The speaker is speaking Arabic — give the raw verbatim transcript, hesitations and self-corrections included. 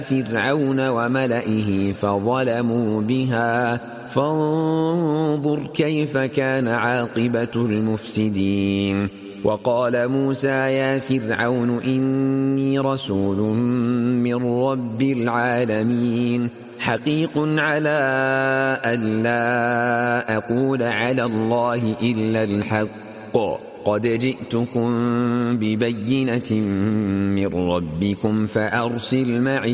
فرعون وملئه فظلموا بها فانظر كيف كان عاقبة المفسدين. وقال موسى يا فرعون إني رسول من رب العالمين حقيق على أن لا أقول على الله إلا الحق قد جئتكم ببينة من ربكم فأرسل معي